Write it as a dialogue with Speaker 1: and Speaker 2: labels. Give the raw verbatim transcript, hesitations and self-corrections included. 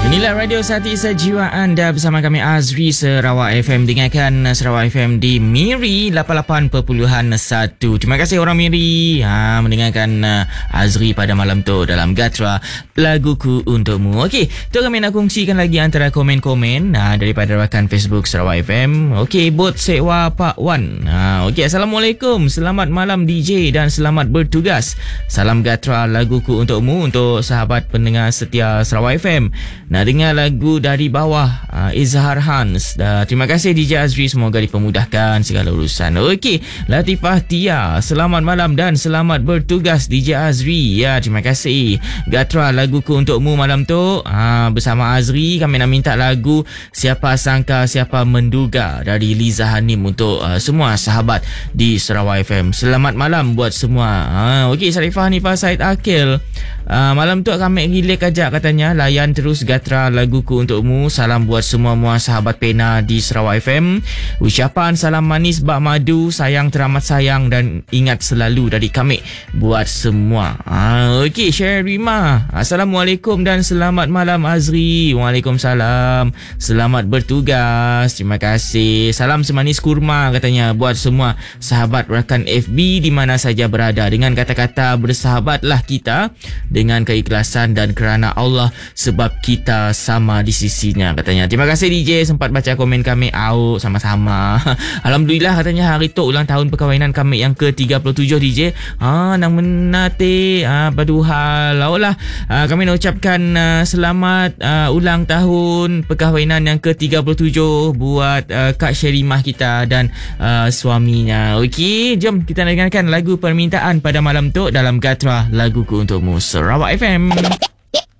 Speaker 1: Inilah Radio Sati Sejiwa anda bersama kami Azri Sarawak F M. Dengarkan Sarawak F M di Miri lapan puluh lapan perpuluhan satu. Terima kasih orang Miri ha, mendengarkan uh, Azri pada malam tu dalam Gatra Laguku Untukmu. Okey, tu kami nak kongsikan lagi antara komen-komen uh, daripada rakan Facebook Sarawak F M. Okey, Bot Sewa Pak Wan. Uh, Okey, Assalamualaikum. Selamat malam D J dan selamat bertugas. Salam Gatra Laguku Untukmu untuk sahabat pendengar setia Sarawak F M. Nak dengar lagu dari bawah uh, Izhar Hans. Uh, terima kasih D J Azri, semoga dipermudahkan segala urusan. Okey, Latifah Tia, selamat malam dan selamat bertugas D J Azri. Ya, terima kasih. Gatra Laguku Untukmu malam tu uh, bersama Azri kami nak minta lagu Siapa Sangka Siapa Menduga dari Liza Hanim untuk uh, semua sahabat di Sarawak F M. Selamat malam buat semua. Uh, Okey, Sarifah Hanifah Said Akil. Uh, malam tu kami gilik ajak katanya layan terus Gatra Laguku Untukmu. Salam buat semua muah sahabat pena di Sarawak F M. Ucapan salam manis bak madu, sayang teramat sayang dan ingat selalu dari kami buat semua. Ah, okey, Sherima. Assalamualaikum dan selamat malam Azri. Waalaikumsalam. Selamat bertugas. Terima kasih. Salam semanis kurma katanya buat semua sahabat rakan F B di mana saja berada. Dengan kata-kata bersahabatlah kita dengan keikhlasan dan kerana Allah sebab kita sama di sisinya katanya. Terima kasih D J sempat baca komen kami. Au, sama-sama. Alhamdulillah katanya hari tu ulang tahun perkahwinan kami yang ke tiga puluh tujuh D J. Ha, nang menate ha, paduhal. Laulah ha, kami nak ucapkan uh, selamat uh, ulang tahun perkahwinan yang ke tiga puluh tujuh buat uh, Kak Syerimah kita dan uh, suaminya. Okey, jom kita dengarkan lagu permintaan pada malam tu dalam Gatra Laguku Untukmu Sarawak F M.